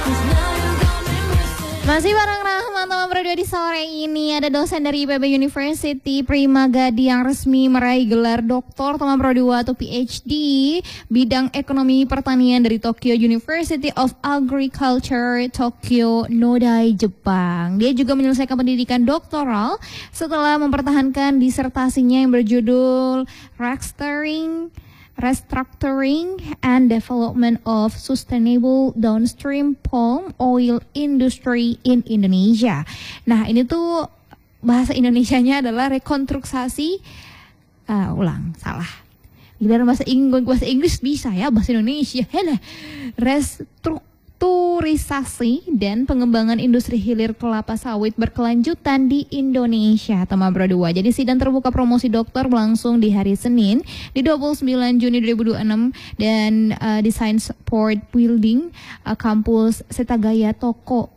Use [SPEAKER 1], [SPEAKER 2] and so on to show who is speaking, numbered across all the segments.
[SPEAKER 1] Masih bareng Rahma teman berdua di sore ini. Ada dosen dari IPB University, Prima Gadi, yang resmi meraih gelar doktor teman berdua atau PhD bidang ekonomi pertanian dari Tokyo University of Agriculture, Tokyo, Nodai, Jepang. Dia juga menyelesaikan pendidikan doktoral setelah mempertahankan disertasinya yang berjudul Restructuring and Development of Sustainable Downstream Palm Oil Industry in Indonesia. Nah, ini tuh bahasa Indonesianya adalah rekonstruksi, salah. Dalam bahasa Inggris bisa ya, bahasa Indonesia. Restrukturisasi dan pengembangan industri hilir kelapa sawit berkelanjutan di Indonesia, teman berdua. Jadi sidang terbuka promosi doktor berlangsung di hari Senin di 29 Juni 2026 dan di Science Port Building, kampus Setagaya Tokyo.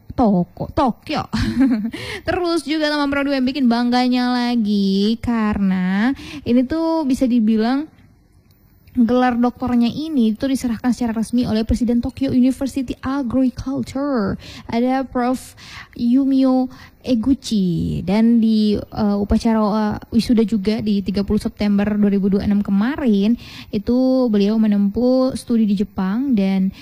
[SPEAKER 1] Terus juga teman berdua yang bikin bangganya lagi karena ini tuh bisa dibilang gelar doktornya ini itu diserahkan secara resmi oleh Presiden Tokyo University Agriculture. Ada Prof. Yumio Eguchi, dan di upacara wisuda juga di 30 September 2026 kemarin itu beliau menempuh studi di Jepang. Dan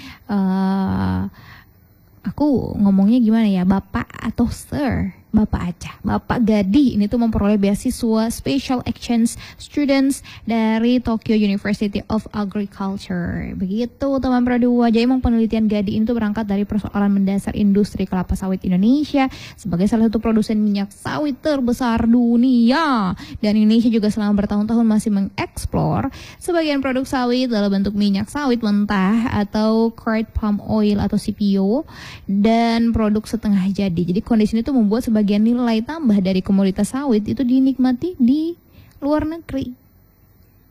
[SPEAKER 1] aku ngomongnya gimana ya, Bapak atau Sir? Bapak aja. Bapak Gadi ini tuh memperoleh beasiswa Special Exchange Students dari Tokyo University of Agriculture. Begitu teman berdua. Jadi emang penelitian Gadi ini tuh berangkat dari persoalan mendasar industri kelapa sawit Indonesia sebagai salah satu produsen minyak sawit terbesar dunia. Dan Indonesia juga selama bertahun-tahun masih mengeksplor sebagian produk sawit dalam bentuk minyak sawit mentah atau crude palm oil atau CPO dan produk setengah jadi. Jadi kondisi ini tuh membuat sebagian nilai tambah dari komoditas sawit itu dinikmati di luar negeri.